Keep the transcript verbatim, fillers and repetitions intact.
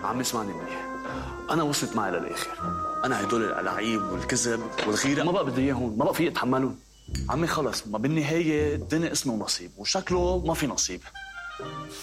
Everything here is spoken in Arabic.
عمي اسمعني منيح، انا وصلت معي للاخر. انا هدول الالعاب والكذب والغيره ما بقى بدي اياهم، ما بقى في اتحملهم. عمي خلص، ما بالنهايه الدنيا اسمه نصيب، وشكله ما في نصيب.